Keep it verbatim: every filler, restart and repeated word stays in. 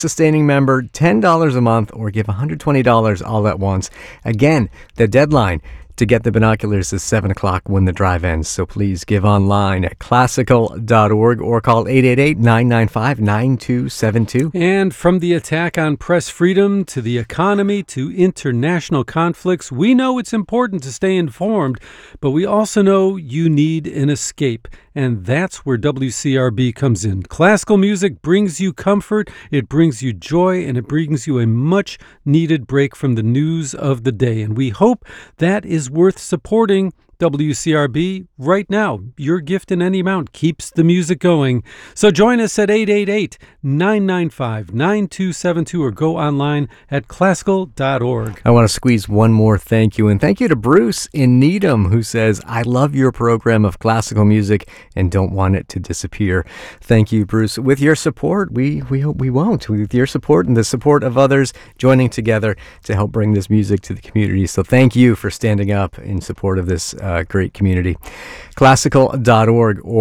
sustaining member, ten dollars a month, or give one hundred twenty dollars all at once. Again, the deadline to get the binoculars is seven o'clock when the drive ends, so please give online at classical dot org or call eight eight eight, nine nine five, nine two seven two. And from the attack on press freedom to the economy to international conflicts, we know it's important to stay informed, but we also know you need an escape. And that's where W C R B comes in. Classical music brings you comfort, it brings you joy, and it brings you a much-needed break from the news of the day. And we hope that is worth supporting. W C R B right now. Your gift in any amount keeps the music going. So join us at eight eight eight, nine nine five, nine two seven two or go online at classical dot org. I want to squeeze one more thank you, and thank you to Bruce in Needham, who says, I love your program of classical music and don't want it to disappear. Thank you, Bruce. With your support, we we hope we won't. With your support and the support of others joining together to help bring this music to the community. So thank you for standing up in support of this uh, great community. classical dot org